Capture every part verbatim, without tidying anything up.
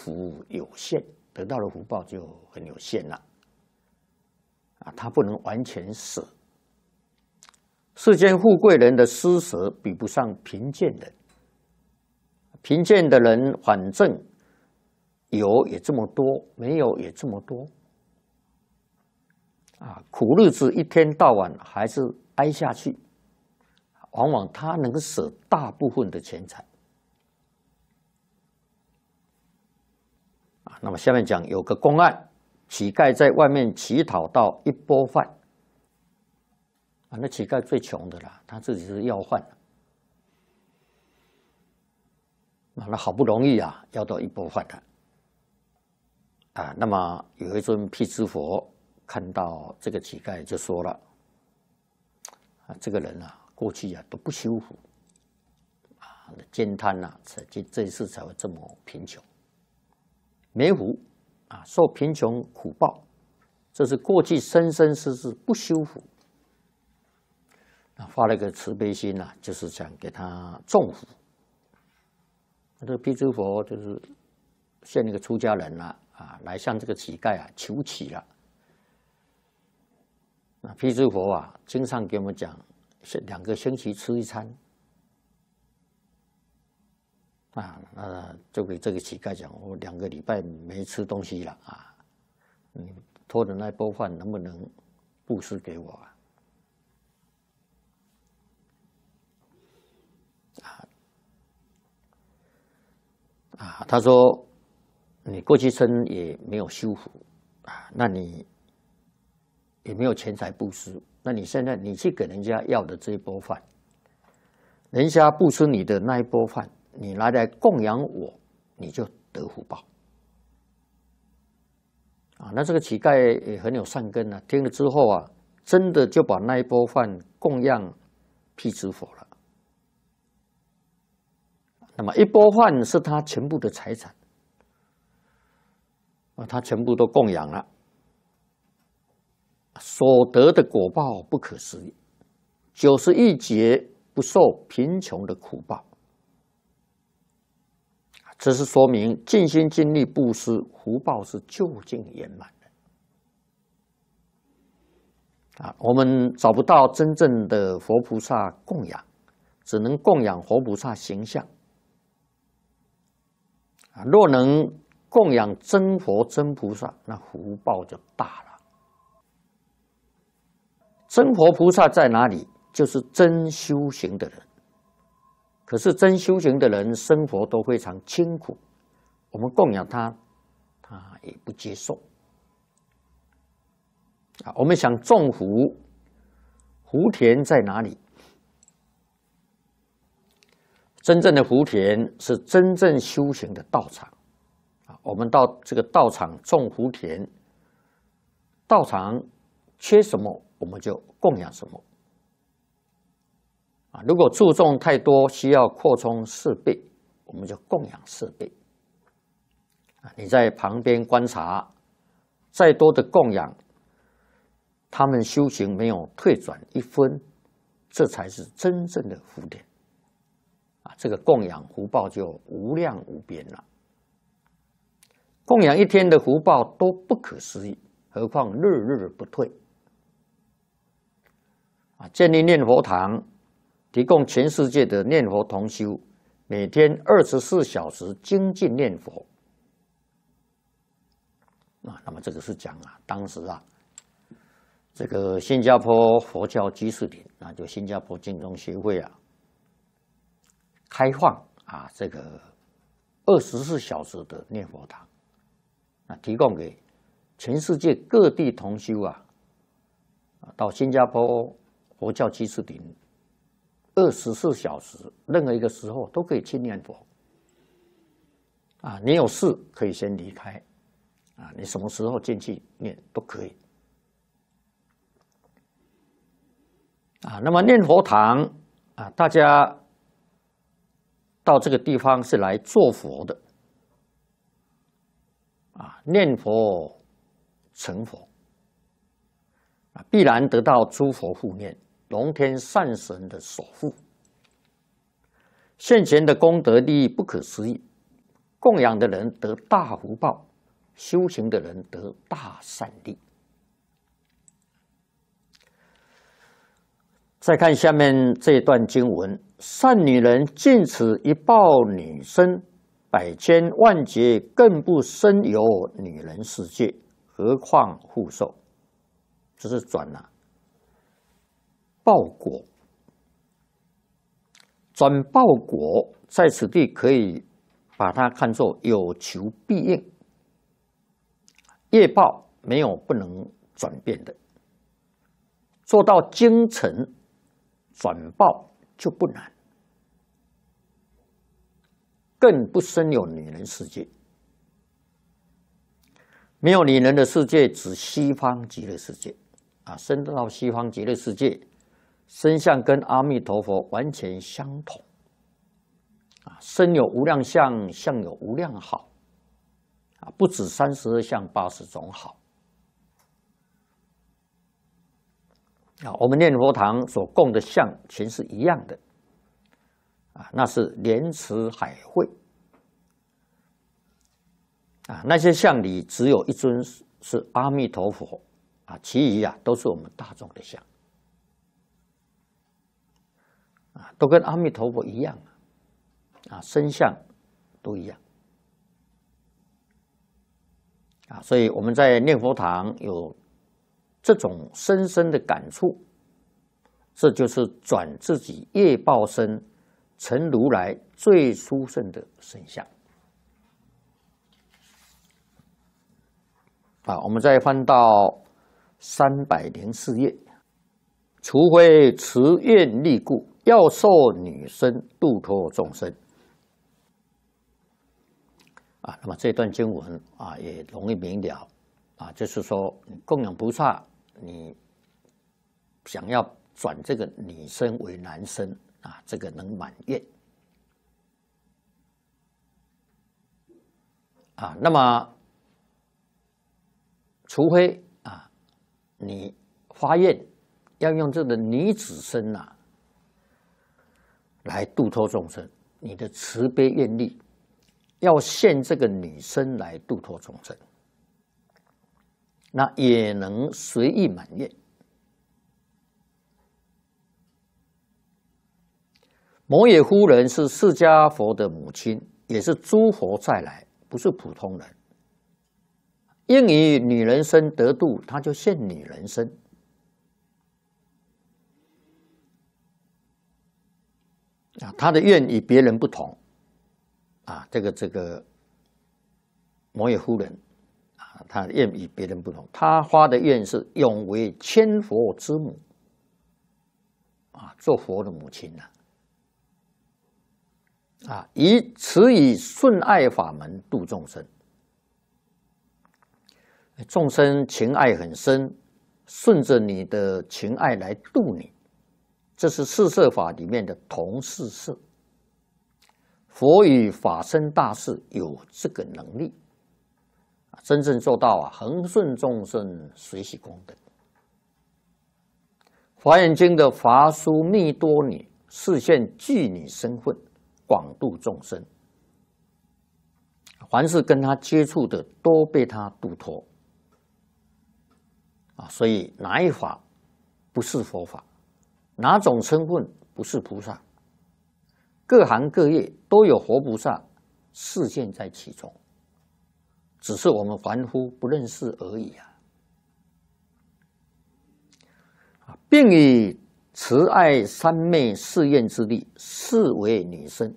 福有限，得到的福报就很有限了。啊，他不能完全舍。世间富贵人的施舍比不上贫贱人，贫贱的人反正有也这么多，没有也这么多。啊，苦日子一天到晚还是挨下去，往往他能舍大部分的钱财。啊，那么下面讲有个公案，乞丐在外面乞讨到一钵饭。啊，那乞丐最穷的啦，他自己是要饭的。啊，那好不容易啊，要到一钵饭了。啊，那么有一尊辟支佛看到这个乞丐，就说了：“啊，这个人啊，过去啊都不修福，啊，兼贪呐，这这一次才会这么贫穷，没福啊，受贫穷苦报，这是过去生生世世不修福。”啊，发了一个慈悲心呐、啊，就是想给他种福。这个辟支佛就是现一个出家人啦、啊，啊，来向这个乞丐啊求乞了。那辟支佛啊，经常给我们讲，是两个星期吃一餐。啊，那就给这个乞丐讲，我两个礼拜没吃东西了啊，你托的那钵饭能不能布施给我啊？啊，他说你过去生也没有修福啊，那你也没有钱财布施，那你现在你去给人家要的这一钵饭，人家布施你的那一钵饭，你拿来供养我，你就得福报啊。那这个乞丐也很有善根啊，听了之后啊，真的就把那一钵饭供养辟支佛了。那么一钵饭是他全部的财产，啊，他全部都供养了，所得的果报不可思议，九十亿劫不受贫穷的苦报。这是说明尽心尽力布施，福报是究竟圆满的。啊，我们找不到真正的佛菩萨供养，只能供养佛菩萨形象。啊，若能供养真佛真菩萨，那福报就大了。真佛菩萨在哪里？就是真修行的人。可是真修行的人生活都非常清苦，我们供养他，他也不接受。啊，我们想种福，福田在哪里？真正的福田是真正修行的道场啊！我们到这个道场种福田，道场缺什么，我们就供养什么啊！如果注重太多，需要扩充设备，我们就供养设备啊！你在旁边观察，再多的供养，他们修行没有退转一分，这才是真正的福田。啊，这个供养福报就无量无边了。供养一天的福报都不可思议，何况日日不退。啊，建立念佛堂，提供全世界的念佛同修，每天二十四小时精进念佛。啊，那么这个是讲啊，当时啊，这个新加坡佛教居士林啊，就新加坡净宗协会啊。开放啊，这个二十四小时的念佛堂，啊，提供给全世界各地同修啊，到新加坡佛教居士林，二十四小时，任何一个时候都可以去念佛。啊，你有事可以先离开，啊，你什么时候进去念都可以。啊，那么念佛堂啊，大家。到这个地方是来做佛的，啊，念佛成佛，啊，必然得到诸佛护念、龙天善神的守护，现前的功德利益不可思议， 供养的人得大福报，修行的人得大善利。再看下面这段经文：善女人尽此一报女身，百千万劫更不生有女人世界，何况复受？这是转了、啊、报果，转报果，在此地可以把它看作有求必应，业报没有不能转变的，做到精诚转报就不难，更不生有女人世界。没有女人的世界，指西方极乐世界啊，升到西方极乐世界，身相跟阿弥陀佛完全相同啊，身有无量相，相有无量好啊，不止三十二相八十种好。啊，我们念佛堂所供的像全是一样的，啊，那是莲池海会，啊，那些像里只有一尊是阿弥陀佛，啊，其余啊都是我们大众的像，啊，都跟阿弥陀佛一样，啊，身相都一样，啊，所以我们在念佛堂有这种深深的感触，这就是转自己业报身成如来最殊胜的身相。啊，我们再翻到三百零四页，除非持愿力故，要受女身度脱众生。啊，那么这段经文啊也容易明了啊，就是说供养菩萨，你想要转这个女身为男身啊，这个能满愿啊。那么，除非啊，你发愿要用这个女子身啊来度脱众生，你的慈悲愿力要现这个女身来度脱众生，那也能随意满愿。摩耶夫人是释迦佛的母亲，也是诸佛再来，不是普通人。应以女人身得度，她就现女人身。啊，她的愿与别人不同。啊，这个这个摩耶夫人啊，她的愿与别人不同，她发的愿是永为千佛之母。啊，做佛的母亲呐、啊。啊，以此以顺爱法门度众生，众生情爱很深，顺着你的情爱来度你，这是四摄法里面的同四摄。佛与法身大士有这个能力，真正做到啊，恒顺众生，随喜功德。华严经的法殊密多女示现具女身份，广度众生，凡是跟他接触的都被他度脱啊。所以哪一法不是佛法，哪种身份不是菩萨？各行各业都有活菩萨示现在其中，只是我们凡夫不认识而已啊！并以慈爱三昧誓愿之力，视为女身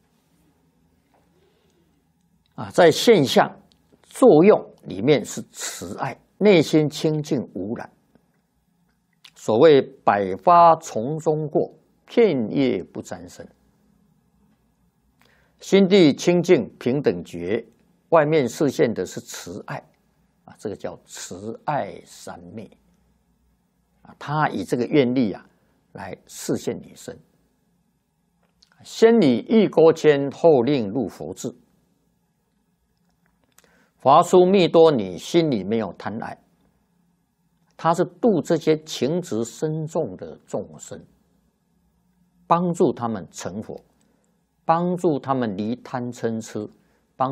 啊，在现象作用里面是慈爱，内心清净无染。所谓百花丛中过，片叶不沾身。心地清净平等觉，外面示现的是慈爱啊，这个叫慈爱三昧啊。他以这个愿力啊来示现女身，先以欲钩牵，后令入佛智。华殊密多女心里没有贪爱，她是度这些情执深重的众生，帮助他们成佛。帮助他们离贪嗔痴